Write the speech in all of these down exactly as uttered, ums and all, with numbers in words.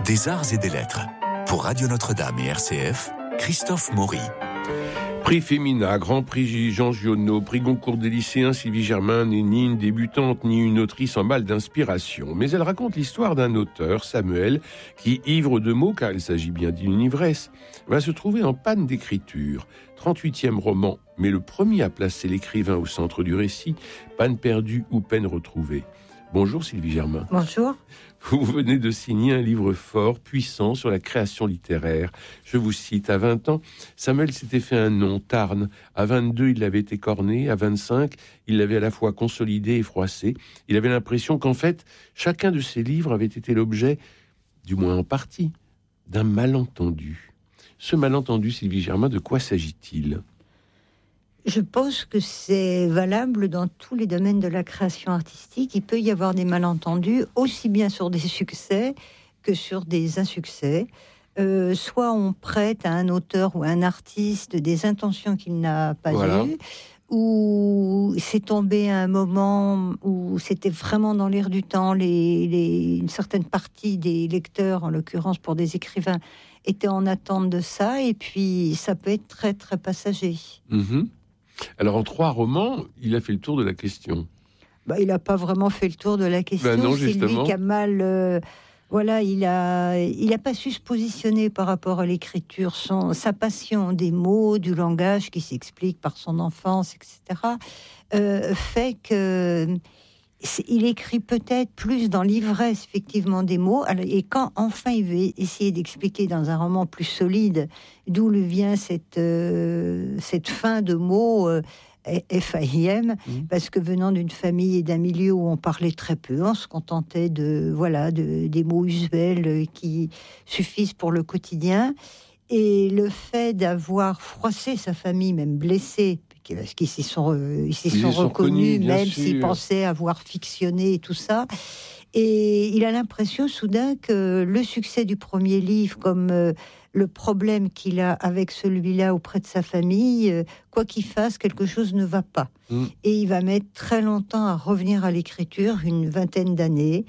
des arts et des lettres. Pour Radio Notre-Dame et R C F, Christophe Maury. Prix Femina, Grand Prix Jean Giono, Prix Goncourt des lycéens, Sylvie Germain n'est ni une débutante ni une autrice en mal d'inspiration. Mais elle raconte l'histoire d'un auteur, Samuel, qui, ivre de mots, car il s'agit bien d'une ivresse, va se trouver en panne d'écriture. trente-huitième roman, mais le premier à placer l'écrivain au centre du récit, panne perdue ou peine retrouvée. Bonjour Sylvie Germain. Bonjour. Vous venez de signer un livre fort, puissant, sur la création littéraire. Je vous cite, à vingt ans, Samuel s'était fait un nom, Tarn. À vingt-deux, il l'avait écorné. À vingt-cinq, il l'avait à la fois consolidé et froissé. Il avait l'impression qu'en fait, chacun de ses livres avait été l'objet, du moins en partie, d'un malentendu. Ce malentendu, Sylvie Germain, de quoi s'agit-il ? Je pense que c'est valable dans tous les domaines de la création artistique. Il peut y avoir des malentendus, aussi bien sur des succès que sur des insuccès. Euh, soit on prête à un auteur ou à un artiste des intentions qu'il n'a pas voilà. eues, ou c'est tombé à un moment où c'était vraiment dans l'air du temps. Les, les, une certaine partie des lecteurs, en l'occurrence pour des écrivains, étaient en attente de ça, et puis ça peut être très très passager. Mmh. Alors, en trois romans, il a fait le tour de la question. Bah, il n'a pas vraiment fait le tour de la question. Ben non, c'est justement. lui qui a mal... Euh, voilà, il n'a il a pas su se positionner par rapport à l'écriture. Son, sa passion des mots, du langage qui s'explique par son enfance, et cetera, euh, fait que... il écrit peut-être plus dans l'ivresse, effectivement, des mots. Et quand, enfin, il veut essayer d'expliquer dans un roman plus solide d'où lui vient cette, euh, cette fin de mots euh, F A I M, mmh. parce que venant d'une famille et d'un milieu où on parlait très peu, on se contentait de, voilà, de, des mots usuels qui suffisent pour le quotidien. Et le fait d'avoir froissé sa famille, même blessé, parce qu'ils s'y sont, euh, ils s'y sont, sont reconnus, même sûr. S'ils pensaient avoir fictionné et tout ça. Et il a l'impression soudain que le succès du premier livre, comme euh, le problème qu'il a avec celui-là auprès de sa famille, euh, quoi qu'il fasse, quelque chose ne va pas. Mmh. Et il va mettre très longtemps à revenir à l'écriture, une vingtaine d'années.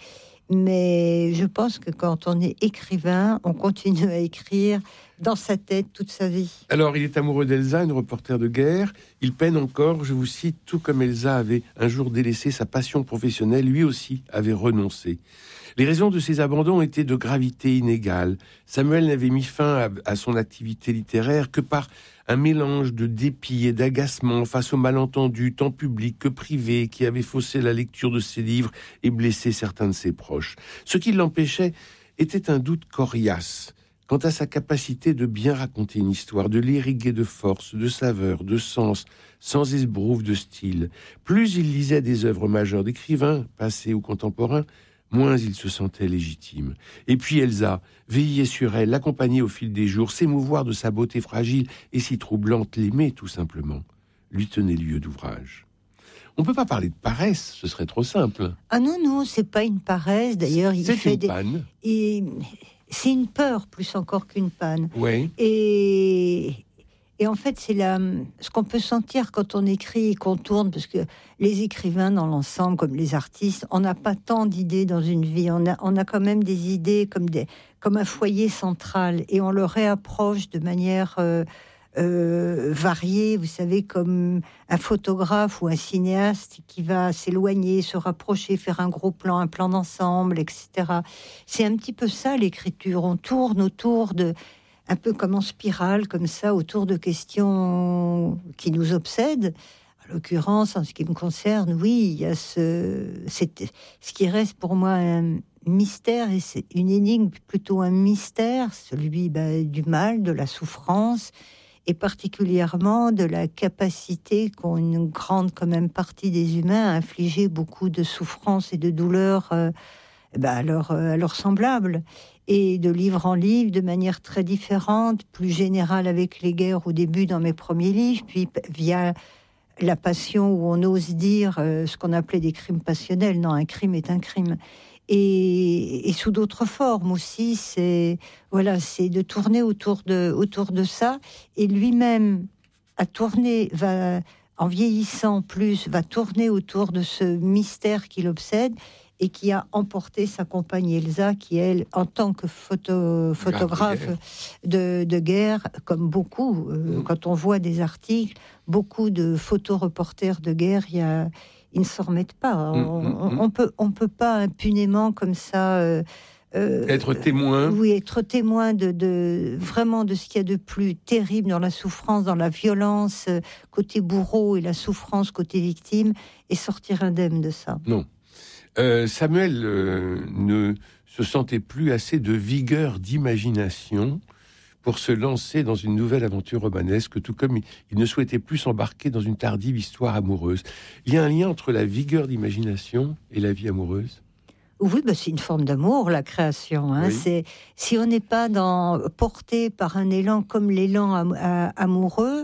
Mais je pense que quand on est écrivain, on continue à écrire dans sa tête toute sa vie. Alors, il est amoureux d'Elsa, une reporter de guerre. Il peine encore, je vous cite, tout comme Elsa avait un jour délaissé sa passion professionnelle, lui aussi avait renoncé. Les raisons de ces abandons étaient de gravité inégale. Samuel n'avait mis fin à, à son activité littéraire que par un mélange de dépit et d'agacement face aux malentendus, tant publics que privés, qui avaient faussé la lecture de ses livres et blessé certains de ses proches. Ce qui l'empêchait était un doute coriace quant à sa capacité de bien raconter une histoire, de l'irriguer de force, de saveur, de sens, sans esbrouve de style. Plus il lisait des œuvres majeures d'écrivains, passés ou contemporains, moins il se sentait légitime. Et puis Elsa, veiller sur elle, l'accompagner au fil des jours, s'émouvoir de sa beauté fragile et si troublante, l'aimer tout simplement, lui tenait lieu d'ouvrage. On ne peut pas parler de paresse, ce serait trop simple. Ah non, non, c'est pas une paresse. D'ailleurs, il c'est fait une des... panne. Et... C'est une peur plus encore qu'une panne. Oui. Et... Et en fait, c'est la, ce qu'on peut sentir quand on écrit et qu'on tourne, parce que les écrivains dans l'ensemble, comme les artistes, on n'a pas tant d'idées dans une vie. On a, on a quand même des idées comme, des, comme un foyer central, et on le réapproche de manière euh, euh, variée. Vous savez, comme un photographe ou un cinéaste qui va s'éloigner, se rapprocher, faire un gros plan, un plan d'ensemble, et cetera. C'est un petit peu ça l'écriture. On tourne autour de... un peu comme en spirale, comme ça, autour de questions qui nous obsèdent. En l'occurrence, en ce qui me concerne, oui, il y a ce, c'est, ce qui reste pour moi un mystère, et c'est une énigme, plutôt un mystère, celui bah, du mal, de la souffrance, et particulièrement de la capacité qu'ont une grande, quand même, partie des humains à infliger beaucoup de souffrance et de douleur euh, bah, à, leur, à leurs semblables. Et de livre en livre, de manière très différente, plus générale avec les guerres au début dans mes premiers livres, puis via la passion où on ose dire euh, ce qu'on appelait des crimes passionnels. Non, un crime est un crime. Et, et sous d'autres formes aussi, c'est, voilà, c'est de tourner autour de, autour de ça. Et lui-même a tourné, va, en vieillissant plus, va tourner autour de ce mystère qui l'obsède. et qui a emporté sa compagne Elsa, qui, elle, en tant que photo, photographe de, de guerre, comme beaucoup, euh, mmh. quand on voit des articles, beaucoup de photoreporters de guerre, il y a, ils ne s'en remettent pas. Mmh, on, mmh. on peut, on peut pas impunément comme ça... Euh, Euh, être témoin. Oui, être témoin de, de vraiment de ce qu'il y a de plus terrible dans la souffrance, dans la violence euh, côté bourreau et la souffrance côté victime, et sortir indemne de ça. Non. Euh, Samuel euh, ne se sentait plus assez de vigueur d'imagination pour se lancer dans une nouvelle aventure romanesque, tout comme il, il ne souhaitait plus s'embarquer dans une tardive histoire amoureuse. Il y a un lien entre la vigueur d'imagination et la vie amoureuse ? Oui, bah c'est une forme d'amour, la création. Hein. Oui. C'est, si on n'est pas dans, porté par un élan comme l'élan am, am, amoureux,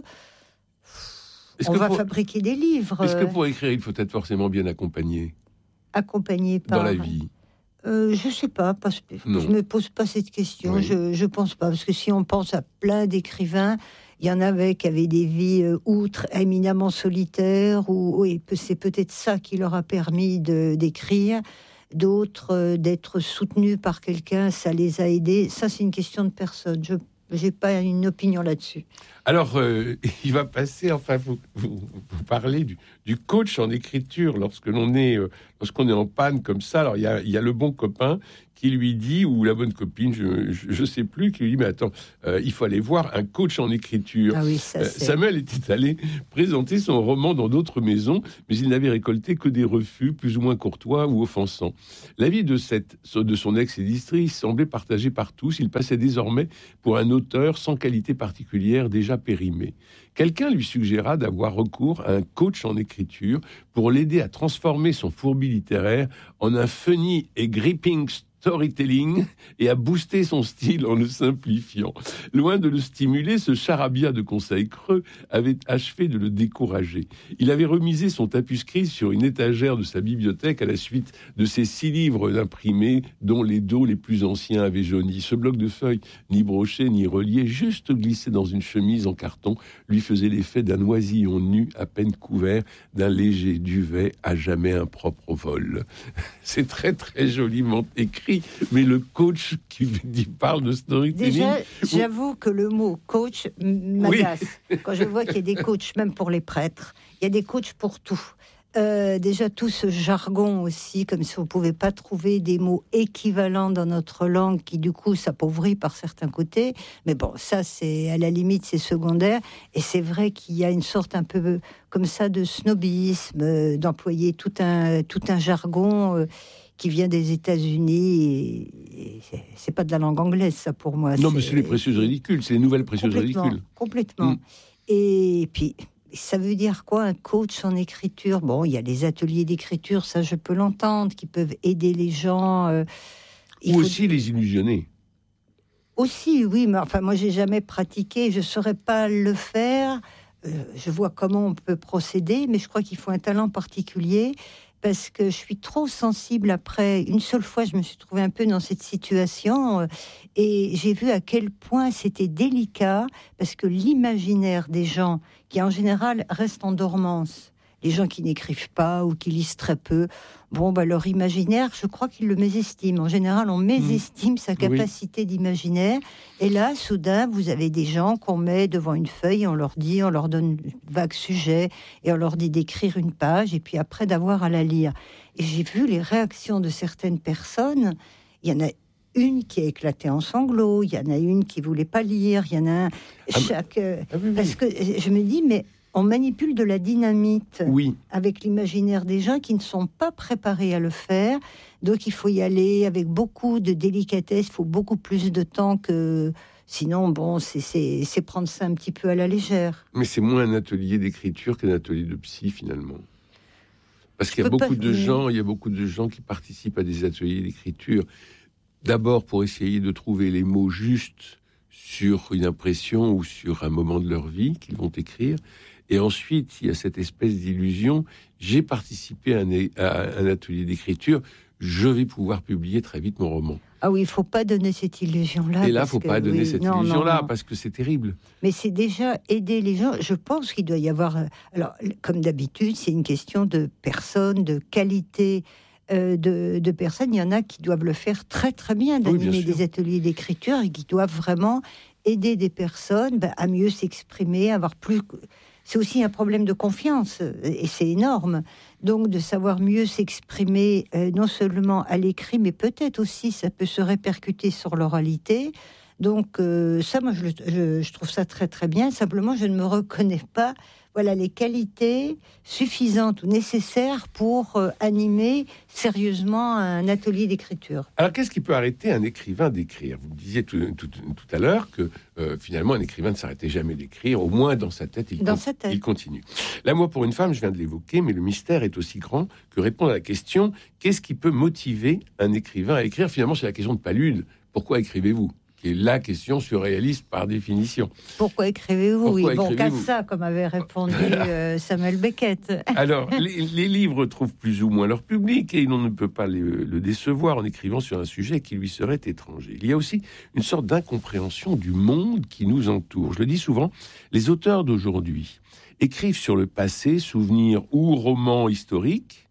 est-ce on va pour, fabriquer des livres. Est-ce que pour écrire, il faut être forcément bien accompagné ? Accompagné par... Dans la vie euh, Je ne sais pas, parce que je ne me pose pas cette question. Oui. Je ne pense pas, parce que si on pense à plein d'écrivains, il y en avait qui avaient des vies euh, outre éminemment solitaires, ou oui, c'est peut-être ça qui leur a permis de, d'écrire. D'autres, euh, d'être soutenus par quelqu'un, ça les a aidés. Ça, c'est une question de personne. Je n'ai pas une opinion là-dessus. Alors, euh, il va passer, enfin, vous, vous, vous parlez du, du coach en écriture lorsque l'on est, euh, lorsqu'on est en panne comme ça. Alors, il y a, il y a le bon copain qui lui dit, ou la bonne copine, je ne sais plus, qui lui dit, mais attends, euh, il faut aller voir un coach en écriture. Ah oui, ça, euh, Samuel était allé présenter son roman dans d'autres maisons, mais il n'avait récolté que des refus, plus ou moins courtois ou offensants. L'avis de, cette, de son ex-éditrice semblait partagé par tous. Il passait désormais pour un auteur sans qualité particulière, déjà périmé. Quelqu'un lui suggéra d'avoir recours à un coach en écriture pour l'aider à transformer son fourbi littéraire en un funny et gripping storytelling et à booster son style en le simplifiant. Loin de le stimuler, ce charabia de conseils creux avait achevé de le décourager. Il avait remisé son tapuscrit sur une étagère de sa bibliothèque à la suite de ses six livres imprimés dont les dos les plus anciens avaient jauni. Ce bloc de feuilles, ni broché ni relié, juste glissé dans une chemise en carton, lui faisait l'effet d'un oisillon nu à peine couvert d'un léger duvet à jamais impropre au vol. C'est très très joliment écrit. Mais le coach qui dit, parle de storytelling... Déjà, j'avoue que le mot coach m'agace. Oui. Quand je vois qu'il y a des coachs, même pour les prêtres, il y a des coachs pour tout. Euh, déjà, tout ce jargon aussi, comme si on ne pouvait pas trouver des mots équivalents dans notre langue, qui du coup s'appauvrit par certains côtés. Mais bon, ça, c'est à la limite, c'est secondaire. Et c'est vrai qu'il y a une sorte un peu comme ça de snobisme, euh, d'employer tout un, tout un jargon... Euh, qui vient des États-Unis, et c'est, c'est pas de la langue anglaise, ça, pour moi. Non, c'est... mais c'est les précieuses ridicules, c'est les nouvelles précieuses ridicules. Complètement. Mm. Et puis, ça veut dire quoi, un coach en écriture ? Bon, il y a les ateliers d'écriture, ça, je peux l'entendre, qui peuvent aider les gens. Euh, Ou aussi dire... les illusionner. Aussi, oui, mais enfin, moi, j'ai jamais pratiqué, je saurais pas le faire. Euh, je vois comment on peut procéder, mais je crois qu'il faut un talent particulier. Parce que je suis trop sensible après. Une seule fois, je me suis trouvée un peu dans cette situation euh, et j'ai vu à quel point c'était délicat, parce que l'imaginaire des gens, qui en général restent en dormance, les gens qui n'écrivent pas ou qui lisent très peu, bon, bah, leur imaginaire, je crois qu'ils le mésestiment. En général, on mésestime mmh. sa capacité oui. d'imaginaire. Et là, soudain, vous avez des gens qu'on met devant une feuille, on leur dit, on leur donne un vague sujet, et on leur dit d'écrire une page, et puis après d'avoir à la lire. Et j'ai vu les réactions de certaines personnes. Il y en a une qui a éclaté en sanglots, il y en a une qui voulait pas lire, il y en a un... Ah, chaque... ah, oui, oui. Parce que je me dis, mais... on manipule de la dynamite oui. avec l'imaginaire des gens qui ne sont pas préparés à le faire. Donc, il faut y aller avec beaucoup de délicatesse. Il faut beaucoup plus de temps que... Sinon, bon, c'est, c'est, c'est prendre ça un petit peu à la légère. Mais c'est moins un atelier d'écriture qu'un atelier de psy, finalement. Parce qu'il y a beaucoup de gens, il y a beaucoup de gens qui participent à des ateliers d'écriture. D'abord, pour essayer de trouver les mots justes sur une impression ou sur un moment de leur vie qu'ils vont écrire. Et ensuite, il y a cette espèce d'illusion. J'ai participé à un, à un atelier d'écriture. Je vais pouvoir publier très vite mon roman. Ah oui, il ne faut pas donner cette illusion-là. Et là, il ne faut pas donner oui, cette non, illusion-là, non, non. parce que c'est terrible. Mais c'est déjà aider les gens. Je pense qu'il doit y avoir... Alors, comme d'habitude, c'est une question de personne, de qualité euh, de, de personnes. Il y en a qui doivent le faire très très bien, d'animer oui, bien des ateliers d'écriture et qui doivent vraiment aider des personnes ben, à mieux s'exprimer, à avoir plus... C'est aussi un problème de confiance, et c'est énorme. Donc, de savoir mieux s'exprimer, euh, non seulement à l'écrit, mais peut-être aussi, ça peut se répercuter sur l'oralité. Donc, euh, ça, moi, je, je, je trouve ça très, très bien. Simplement, je ne me reconnais pas, voilà, les qualités suffisantes ou nécessaires pour euh, animer sérieusement un atelier d'écriture. Alors, qu'est-ce qui peut arrêter un écrivain d'écrire ? Vous me disiez tout, tout, tout à l'heure que euh, finalement, un écrivain ne s'arrêtait jamais d'écrire, au moins dans sa tête, il, dans con- sa tête. il continue. L'amour pour une femme, je viens de l'évoquer, mais le mystère est aussi grand que répondre à la question « Qu'est-ce qui peut motiver un écrivain à écrire ?» Finalement, c'est la question de Palude. Pourquoi écrivez-vous ? Qui est la question surréaliste par définition. Pourquoi écrivez-vous ? Pourquoi Oui, bon, écrivez-vous ? qu'à ça, comme avait répondu euh, Samuel Beckett. Alors, les, les livres trouvent plus ou moins leur public et on ne peut pas les, le décevoir en écrivant sur un sujet qui lui serait étranger. Il y a aussi une sorte d'incompréhension du monde qui nous entoure. Je le dis souvent, les auteurs d'aujourd'hui écrivent sur le passé, souvenirs ou romans historiques.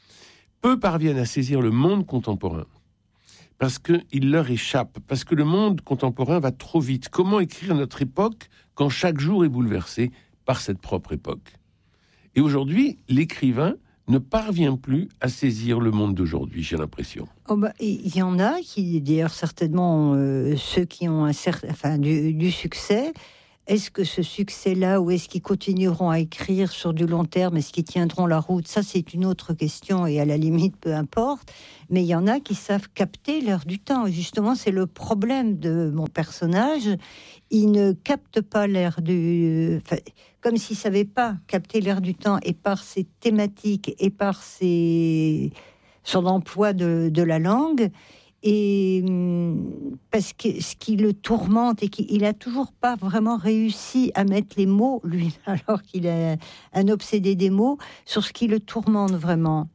Peu parviennent à saisir le monde contemporain. Parce qu'il leur échappe, parce que le monde contemporain va trop vite. Comment écrire notre époque quand chaque jour est bouleversé par cette propre époque ? Et aujourd'hui, l'écrivain ne parvient plus à saisir le monde d'aujourd'hui, j'ai l'impression. Oh bah, il y en a qui, d'ailleurs, certainement, euh, ceux qui ont un certain, enfin, du, du succès. Est-ce que ce succès-là, ou est-ce qu'ils continueront à écrire sur du long terme, est-ce qu'ils tiendront la route ? Ça, c'est une autre question, et à la limite, peu importe. Mais il y en a qui savent capter l'air du temps. Et justement, c'est le problème de mon personnage. Il ne capte pas l'air du... Enfin, comme s'il ne savait pas capter l'air du temps, et par ses thématiques, et par ses... son emploi de, de la langue... Et parce que ce qui le tourmente et qu'il n'a toujours pas vraiment réussi à mettre les mots, lui, alors qu'il est un obsédé des mots, sur ce qui le tourmente vraiment.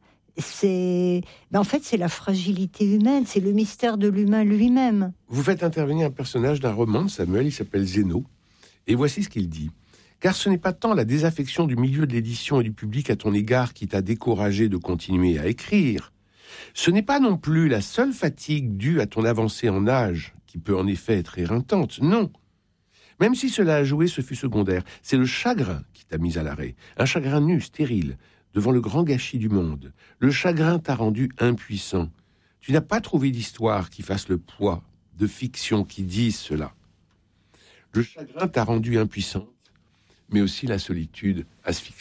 C'est, ben en fait, c'est la fragilité humaine, c'est le mystère de l'humain lui-même. Vous faites intervenir un personnage d'un roman de Samuel, il s'appelle Zéno, et voici ce qu'il dit. « Car ce n'est pas tant la désaffection du milieu de l'édition et du public à ton égard qui t'a découragé de continuer à écrire. Ce n'est pas non plus la seule fatigue due à ton avancée en âge, qui peut en effet être éreintante, non. Même si cela a joué, ce fut secondaire. C'est le chagrin qui t'a mis à l'arrêt. Un chagrin nu, stérile, devant le grand gâchis du monde. Le chagrin t'a rendu impuissant. Tu n'as pas trouvé d'histoire qui fasse le poids, de fiction qui dise cela. Le chagrin t'a rendu impuissante, mais aussi la solitude asphyxiante. »